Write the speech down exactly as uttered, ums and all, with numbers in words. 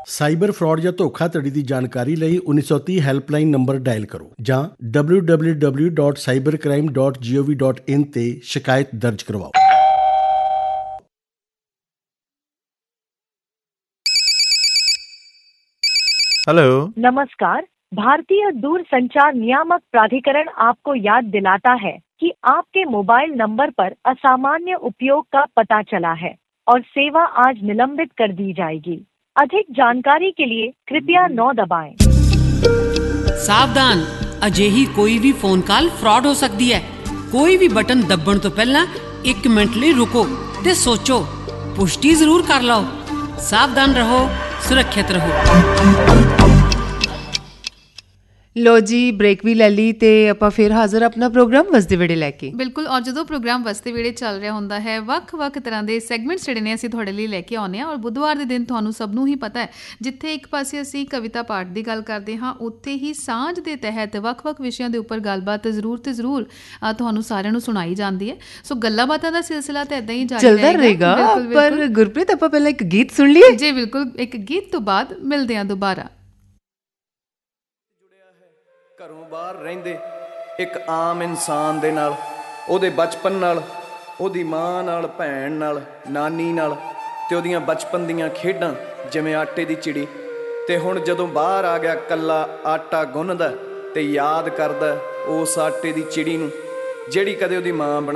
Cyber fraud ਜਾਂ ਧੋਖਾਧੜੀ ਦੀ ਜਾਣਕਾਰੀ ਲਈ ਉੱਨੀ ਸੌ ਤੀਹ ਹੈਲਪਲਾਈਨ ਨੰਬਰ ਡਾਇਲ ਕਰੋ ਜਾਂ W W W dot cyber crime dot ਜੀ ਓ ਵੀ ਡਾਟ ਇਨ ਤੇ ਸ਼ਿਕਾਇਤ ਦਰਜ ਕਰਵਾਓ। हेलो, नमस्कार। भारतीय दूरसंचार नियामक प्राधिकरण आपको याद दिलाता है कि आपके मोबाइल नंबर पर असामान्य उपयोग का पता चला है और सेवा आज निलंबित कर दी जाएगी। अधिक जानकारी के लिए कृपया नौ दबाएं। सावधान, अजेही कोई भी फोन कॉल फ्रॉड हो सकती है। कोई भी बटन दबण तो पहला एक मिनट लिए रुको ते सोचो, पुष्टि जरूर कर लो। सावधान रहो, सुरक्षित रहो। ਲੋ ਜੀ, ਬ੍ਰੇਕ ਵੀ ਲੈ ਲਈ ਤੇ ਆਪਾਂ ਫਿਰ ਹਾਜ਼ਰ ਆਪਣਾ ਪ੍ਰੋਗਰਾਮ ਵਸਦੇ ਵੇੜੇ ਲੈ ਕੇ। ਬਿਲਕੁਲ, ਔਰ ਜਦੋਂ ਪ੍ਰੋਗਰਾਮ ਵਸਦੇ ਵੇੜੇ ਚੱਲ ਰਿਹਾ ਹੁੰਦਾ ਹੈ, ਵੱਖ-ਵੱਖ ਤਰ੍ਹਾਂ ਦੇ ਸੈਗਮੈਂਟਸ ਜਿਹੜੇ ਨੇ ਅਸੀਂ ਤੁਹਾਡੇ ਲਈ ਲੈ ਕੇ ਆਉਂਦੇ ਹਾਂ। ਔਰ ਬੁੱਧਵਾਰ ਦੇ ਦਿਨ ਤੁਹਾਨੂੰ ਸਭ ਨੂੰ ਹੀ ਪਤਾ ਹੈ, ਜਿੱਥੇ ਇੱਕ ਪਾਸੇ ਅਸੀਂ ਕਵਿਤਾ ਪਾਠ ਦੀ ਗੱਲ ਕਰਦੇ ਹਾਂ, ਉੱਥੇ ਹੀ ਸਾਂਝ ਦੇ ਤਹਿਤ ਵੱਖ-ਵੱਖ ਵਿਸ਼ਿਆਂ ਦੇ ਉੱਪਰ ਗੱਲਬਾਤ ਜ਼ਰੂਰ ਤੇ ਜ਼ਰੂਰ ਤੁਹਾਨੂੰ ਸਾਰਿਆਂ ਨੂੰ ਸੁਣਾਈ ਜਾਂਦੀ ਹੈ। ਸੋ ਗੱਲਾਂ ਬਾਤਾਂ ਦਾ ਸਿਲਸਿਲਾ ਤਾਂ ਇੱਦਾਂ ਹੀ ਜਾਰੀ ਚੱਲਦਾ ਰਹੇਗਾ। ਪਰ ਗੁਰਪ੍ਰੀਤ, ਆਪਾਂ ਪਹਿਲਾਂ ਇੱਕ ਗੀਤ ਸੁਣ ਲਈਏ। ਜੀ ਬਿਲਕੁਲ, ਇੱਕ ਗੀਤ ਤੋਂ ਬਾਅਦ ਮਿਲਦੇ ਹਾਂ ਦੁਬਾਰਾ। ਘਰੋਂ ਬਾਹਰ ਰਹਿੰਦੇ ਇੱਕ ਆਮ ਇਨਸਾਨ ਦੇ ਨਾਲ, ਉਹਦੇ ਬਚਪਨ ਨਾਲ, ਉਹਦੀ ਮਾਂ ਨਾਲ, ਭੈਣ ਨਾਲ, ਨਾਨੀ ਨਾਲ, ਤੇ ਉਹਦੀਆਂ ਬਚਪਨ ਦੀਆਂ ਖੇਡਾਂ ਜਿਵੇਂ ਆਟੇ ਦੀ ਚਿੜੀ। ਤੇ ਹੁਣ ਜਦੋਂ ਬਾਹਰ ਆ ਗਿਆ, ਕੱਲਾ ਆਟਾ ਗੁੰਨਦਾ ਤੇ ਯਾਦ ਕਰਦਾ ਉਸ ਆਟੇ ਦੀ ਚਿੜੀ ਨੂੰ ਜਿਹੜੀ ਕਦੇ ਉਹਦੀ ਮਾਂ ਬਣਾ